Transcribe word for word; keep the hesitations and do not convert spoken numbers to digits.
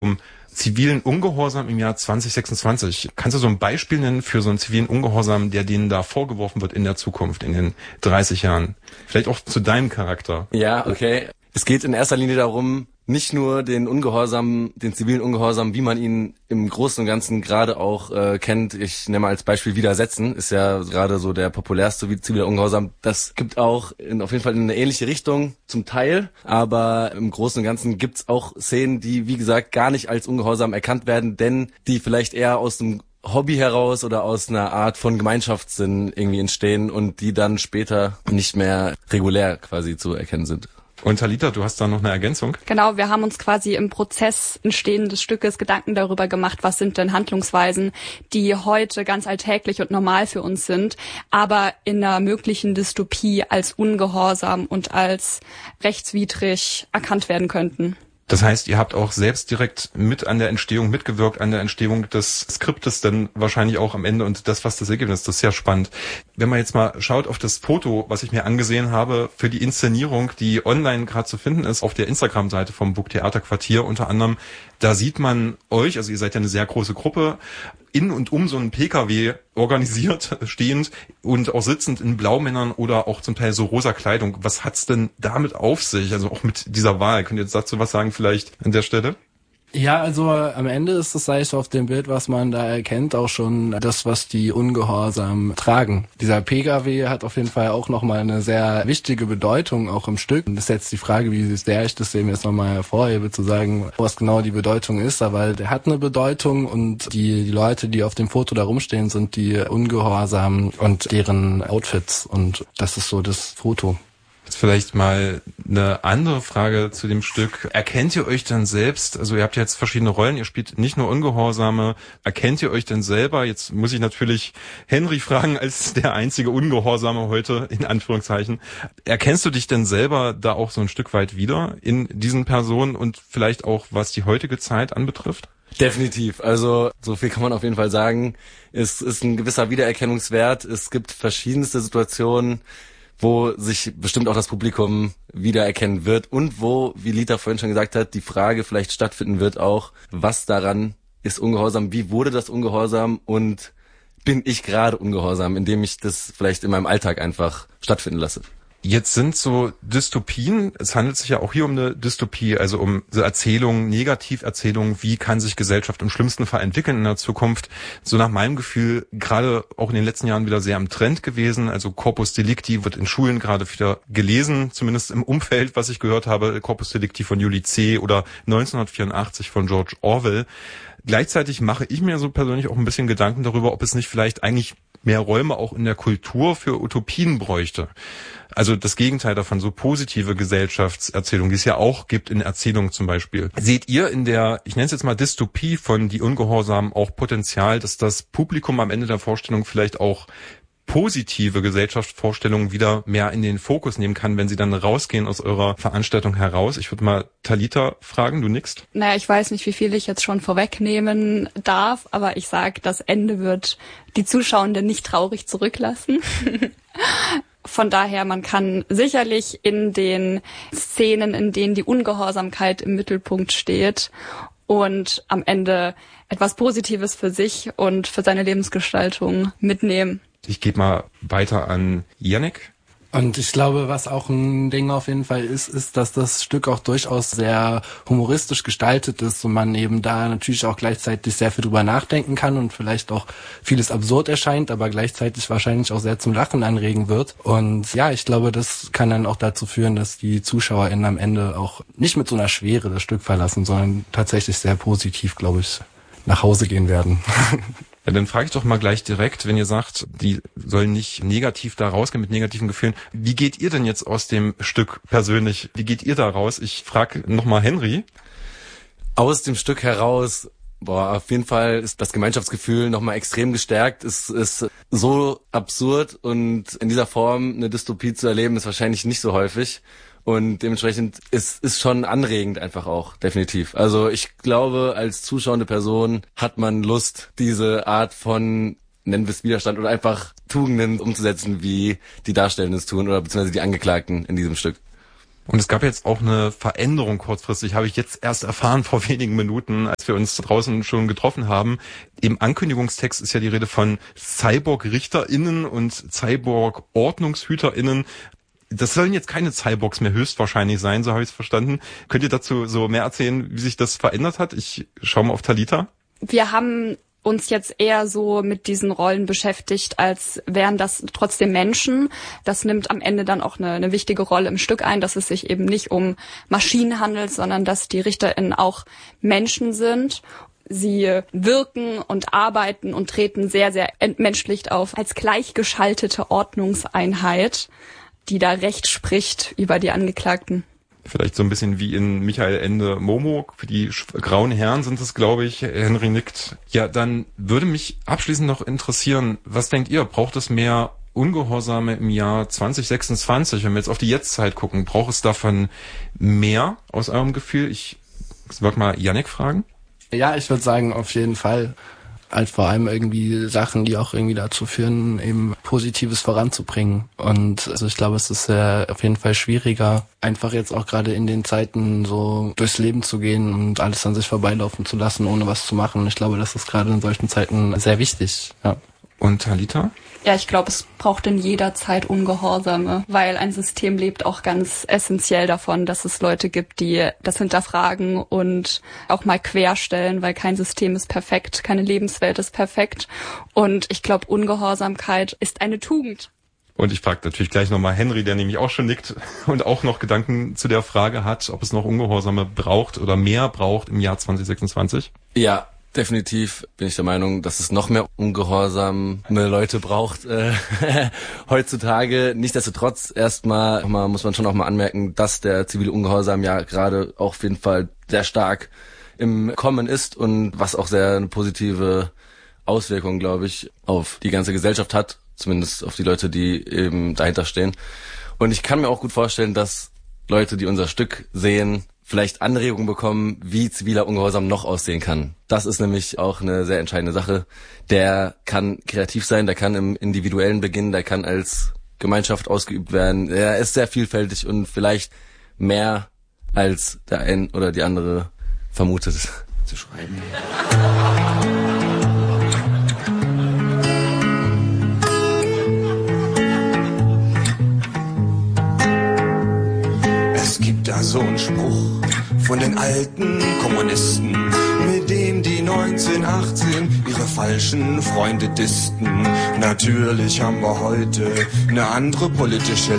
um zivilen Ungehorsam im Jahr zwanzig sechsundzwanzig. Kannst du so ein Beispiel nennen für so einen zivilen Ungehorsam, der denen da vorgeworfen wird in der Zukunft, in den dreißig Jahren? Vielleicht auch zu deinem Charakter. Ja, okay. Es geht in erster Linie darum, nicht nur den Ungehorsam, den zivilen Ungehorsam, wie man ihn im Großen und Ganzen gerade auch äh, kennt. Ich nehme mal als Beispiel Widersetzen, ist ja gerade so der populärste zivile Ungehorsam. Das gibt auch in, auf jeden Fall in eine ähnliche Richtung zum Teil, aber im Großen und Ganzen gibt's auch Szenen, die, wie gesagt, gar nicht als Ungehorsam erkannt werden, denn die vielleicht eher aus dem Hobby heraus oder aus einer Art von Gemeinschaftssinn irgendwie entstehen und die dann später nicht mehr regulär quasi zu erkennen sind. Und Talita, du hast da noch eine Ergänzung? Genau, wir haben uns quasi im Prozess Entstehen des Stückes Gedanken darüber gemacht, was sind denn Handlungsweisen, die heute ganz alltäglich und normal für uns sind, aber in einer möglichen Dystopie als ungehorsam und als rechtswidrig erkannt werden könnten. Das heißt, ihr habt auch selbst direkt mit an der Entstehung mitgewirkt, an der Entstehung des Skriptes dann wahrscheinlich auch am Ende und das, was das Ergebnis ist, das ist sehr spannend. Wenn man jetzt mal schaut auf das Foto, was ich mir angesehen habe für die Inszenierung, die online gerade zu finden ist, auf der Instagram-Seite vom Burgtheaterquartier unter anderem, da sieht man euch, also ihr seid ja eine sehr große Gruppe, in und um so einen P K W organisiert, stehend und auch sitzend in Blaumännern oder auch zum Teil so rosa Kleidung. Was hat's denn damit auf sich? Also auch mit dieser Wahl. Könnt ihr jetzt dazu was sagen vielleicht an der Stelle? Ja, also am Ende ist das, sag ich, auf dem Bild, was man da erkennt, auch schon das, was die ungehorsam tragen. Dieser P K W hat auf jeden Fall auch nochmal eine sehr wichtige Bedeutung auch im Stück. Das ist jetzt die Frage, wie sehr ich das eben jetzt nochmal hervorhebe, zu sagen, was genau die Bedeutung ist, aber der hat eine Bedeutung und die, die Leute, die auf dem Foto da rumstehen, sind die ungehorsam und deren Outfits und das ist so das Foto. Jetzt vielleicht mal eine andere Frage zu dem Stück. Erkennt ihr euch denn selbst, also ihr habt jetzt verschiedene Rollen, ihr spielt nicht nur Ungehorsame, erkennt ihr euch denn selber, jetzt muss ich natürlich Henry fragen, als der einzige Ungehorsame heute, in Anführungszeichen, erkennst du dich denn selber da auch so ein Stück weit wieder in diesen Personen und vielleicht auch, was die heutige Zeit anbetrifft? Definitiv. Also so viel kann man auf jeden Fall sagen. Es ist ein gewisser Wiedererkennungswert. Es gibt verschiedenste Situationen, wo sich bestimmt auch das Publikum wiedererkennen wird und wo, wie Lita vorhin schon gesagt hat, die Frage vielleicht stattfinden wird auch, was daran ist Ungehorsam, wie wurde das Ungehorsam und bin ich gerade ungehorsam, indem ich das vielleicht in meinem Alltag einfach stattfinden lasse. Jetzt sind so Dystopien, es handelt sich ja auch hier um eine Dystopie, also um so Erzählungen, Negativerzählungen, wie kann sich Gesellschaft im schlimmsten Fall entwickeln in der Zukunft. So nach meinem Gefühl gerade auch in den letzten Jahren wieder sehr am Trend gewesen. Also Corpus Delicti wird in Schulen gerade wieder gelesen, zumindest im Umfeld, was ich gehört habe. Corpus Delicti von Julie C. oder neunzehnhundertvierundachtzig von George Orwell. Gleichzeitig mache ich mir so persönlich auch ein bisschen Gedanken darüber, ob es nicht vielleicht eigentlich mehr Räume auch in der Kultur für Utopien bräuchte. Also das Gegenteil davon, so positive Gesellschaftserzählungen, die es ja auch gibt in Erzählungen zum Beispiel. Seht ihr in der, ich nenne es jetzt mal Dystopie von Die Ungehorsamen auch Potenzial, dass das Publikum am Ende der Vorstellung vielleicht auch positive Gesellschaftsvorstellungen wieder mehr in den Fokus nehmen kann, wenn sie dann rausgehen aus eurer Veranstaltung heraus? Ich würde mal Talita fragen, du nickst. Naja, ich weiß nicht, wie viel ich jetzt schon vorwegnehmen darf, aber ich sage, das Ende wird die Zuschauenden nicht traurig zurücklassen. Von daher, man kann sicherlich in den Szenen, in denen die Ungehorsamkeit im Mittelpunkt steht und am Ende etwas Positives für sich und für seine Lebensgestaltung mitnehmen. Ich gebe mal weiter an Yannick. Und ich glaube, was auch ein Ding auf jeden Fall ist, ist, dass das Stück auch durchaus sehr humoristisch gestaltet ist und man eben da natürlich auch gleichzeitig sehr viel drüber nachdenken kann und vielleicht auch vieles absurd erscheint, aber gleichzeitig wahrscheinlich auch sehr zum Lachen anregen wird. Und ja, ich glaube, das kann dann auch dazu führen, dass die ZuschauerInnen am Ende auch nicht mit so einer Schwere das Stück verlassen, sondern tatsächlich sehr positiv, glaube ich, nach Hause gehen werden. Ja, dann frage ich doch mal gleich direkt, wenn ihr sagt, die sollen nicht negativ da rausgehen mit negativen Gefühlen. Wie geht ihr denn jetzt aus dem Stück persönlich? Wie geht ihr da raus? Ich frage nochmal Henry. Aus dem Stück heraus, boah, auf jeden Fall ist das Gemeinschaftsgefühl nochmal extrem gestärkt. Es ist so absurd und in dieser Form eine Dystopie zu erleben, ist wahrscheinlich nicht so häufig. Und dementsprechend ist ist schon anregend einfach auch, definitiv. Also ich glaube, als zuschauende Person hat man Lust, diese Art von, nennen wir es Widerstand oder einfach Tugenden umzusetzen, wie die Darstellenden es tun oder beziehungsweise die Angeklagten in diesem Stück. Und es gab jetzt auch eine Veränderung kurzfristig, habe ich jetzt erst erfahren vor wenigen Minuten, als wir uns draußen schon getroffen haben. Im Ankündigungstext ist ja die Rede von Cyborg-RichterInnen und Cyborg-OrdnungshüterInnen. Das sollen jetzt keine Cyborgs mehr höchstwahrscheinlich sein, so habe ich es verstanden. Könnt ihr dazu so mehr erzählen, wie sich das verändert hat? Ich schaue mal auf Talita. Wir haben uns jetzt eher so mit diesen Rollen beschäftigt, als wären das trotzdem Menschen. Das nimmt am Ende dann auch eine, eine wichtige Rolle im Stück ein, dass es sich eben nicht um Maschinen handelt, sondern dass die RichterInnen auch Menschen sind. Sie wirken und arbeiten und treten sehr, sehr entmenschlicht auf als gleichgeschaltete Ordnungseinheit, die da Recht spricht über die Angeklagten. Vielleicht so ein bisschen wie in Michael Ende Momo. Für die grauen Herren sind es, glaube ich. Henry nickt. Ja, dann würde mich abschließend noch interessieren, was denkt ihr? Braucht es mehr Ungehorsame im Jahr zwanzig sechsundzwanzig? Wenn wir jetzt auf die Jetztzeit gucken, braucht es davon mehr aus eurem Gefühl? Ich würde mal Yannick fragen. Ja, ich würde sagen, auf jeden Fall. Halt vor allem irgendwie Sachen, die auch irgendwie dazu führen, eben Positives voranzubringen. Und also ich glaube, es ist äh, auf jeden Fall schwieriger, einfach jetzt auch gerade in den Zeiten so durchs Leben zu gehen und alles an sich vorbeilaufen zu lassen, ohne was zu machen. Ich glaube, das ist gerade in solchen Zeiten sehr wichtig. Ja. Und Talita? Ja, ich glaube, es braucht in jeder Zeit Ungehorsame, weil ein System lebt auch ganz essentiell davon, dass es Leute gibt, die das hinterfragen und auch mal querstellen, weil kein System ist perfekt, keine Lebenswelt ist perfekt. Und ich glaube, Ungehorsamkeit ist eine Tugend. Und ich frage natürlich gleich nochmal Henry, der nämlich auch schon nickt und auch noch Gedanken zu der Frage hat, ob es noch Ungehorsame braucht oder mehr braucht im Jahr zwanzig sechsundzwanzig. Ja. Definitiv bin ich der Meinung, dass es noch mehr ungehorsame Leute braucht äh, heutzutage. Nichtsdestotrotz erstmal muss man schon auch mal anmerken, dass der zivile Ungehorsam ja gerade auch auf jeden Fall sehr stark im Kommen ist und was auch sehr eine positive Auswirkung, glaube ich, auf die ganze Gesellschaft hat, zumindest auf die Leute, die eben dahinter stehen. Und ich kann mir auch gut vorstellen, dass Leute, die unser Stück sehen, vielleicht Anregungen bekommen, wie ziviler Ungehorsam noch aussehen kann. Das ist nämlich auch eine sehr entscheidende Sache. Der kann kreativ sein, der kann im Individuellen beginnen, der kann als Gemeinschaft ausgeübt werden. Er ist sehr vielfältig und vielleicht mehr als der ein oder die andere vermutet zu schreiben. Es gibt da so einen Spruch von den alten Kommunisten, mit dem die neunzehnhundertachtzehn ihre falschen Freunde disten. Natürlich haben wir heute eine andere politische